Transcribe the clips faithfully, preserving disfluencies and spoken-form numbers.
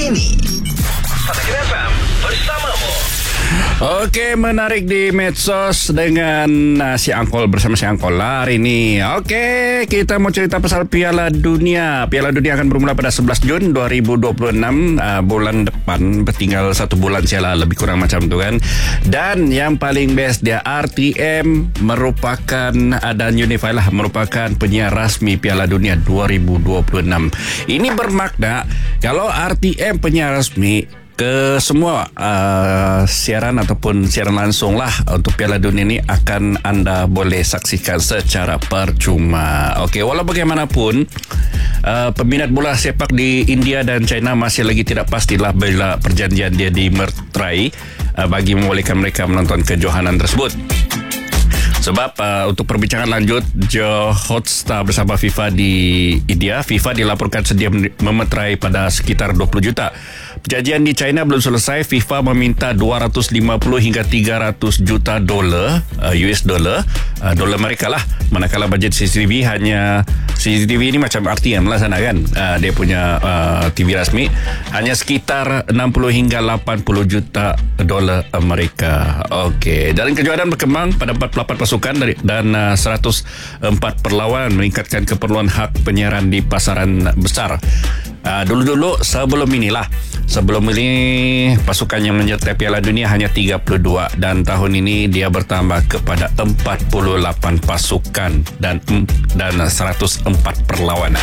ini. Patakan F M bersamamu. Okey, menarik di medsos dengan uh, si Angkol bersama si Angkol lah hari ini. Okey, kita mau cerita pasal Piala Dunia. Piala Dunia akan bermula pada sebelas Jun dua ribu dua puluh enam, uh, bulan depan. Bertinggal satu bulan sialah, lebih kurang macam tu kan. Dan yang paling best dia R T M merupakan uh, dan Unify lah merupakan penyiar rasmi Piala Dunia dua ribu dua puluh enam. Ini bermakna kalau R T M penyiar rasmi ke semua uh, siaran ataupun siaran langsung lah untuk Piala Dunia ini akan anda boleh saksikan secara percuma. Okey, walau bagaimanapun uh, peminat bola sepak di India dan China masih lagi tidak pastilah bila perjanjian dia dimeterai uh, bagi membolehkan mereka menonton kejohanan tersebut. Sebab uh, untuk perbincangan lanjut Joe Hotstar bersama FIFA di India, FIFA dilaporkan sedia memeterai pada sekitar dua puluh juta. Perjanjian di China belum selesai. FIFA meminta dua ratus lima puluh hingga tiga ratus juta dolar uh, U S dollar, uh, dolar mereka lah. Manakala bajet C C T V hanya C C T V ini macam R T M lah sana kan. Uh, dia punya uh, T V rasmi hanya sekitar enam puluh hingga lapan puluh juta dolar Amerika. Okey, dalam kejuaraan berkembang pada empat puluh lapan pasukan dari dan uh, seratus empat perlawanan meningkatkan keperluan hak penyiaran di pasaran besar. Uh, dulu-dulu sebelum inilah Sebelum ini pasukan yang menyertai Piala Dunia hanya tiga puluh dua dan tahun ini dia bertambah kepada empat puluh lapan pasukan dan dan seratus empat perlawanan.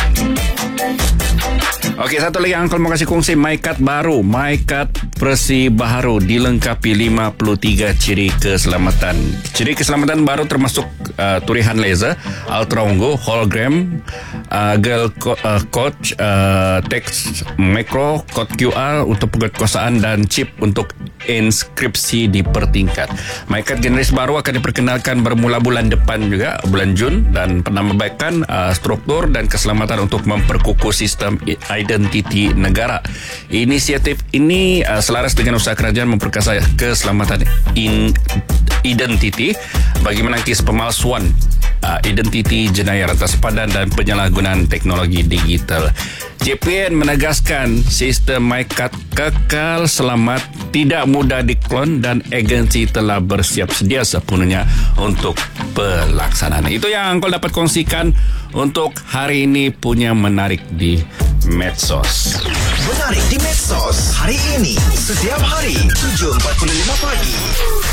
Okey, satu lagi Uncle mau kasih kongsi MyCard baru. MyCard versi baharu dilengkapi lima puluh tiga ciri keselamatan. Ciri keselamatan baru termasuk uh, turihan laser, ultra ungu, hologram, uh, girl co- uh, coach, uh, teks mikro, kod Q R untuk penguatkuasaan dan chip untuk inskripsi dipertingkat. MyCard generasi baru akan diperkenalkan bermula bulan depan juga, bulan Jun, dan penambahbaikan uh, struktur dan keselamatan untuk memperkukuh sistem identiti negara. Inisiatif ini uh, selaras dengan usaha kerajaan memperkasa keselamatan in, identiti bagi menangkis pemalsuan uh, identiti, jenayah rantas padan dan penyalahgunaan teknologi digital. J P N menegaskan sistem MyCard kekal selamat, tidak mudah diklon dan agensi telah bersiap sedia sepenuhnya untuk pelaksanaan. Itu yang Uncle dapat kongsikan untuk hari ini punya menarik di medsos. Menarik di medsos hari ini setiap hari tujuh empat puluh lima pagi.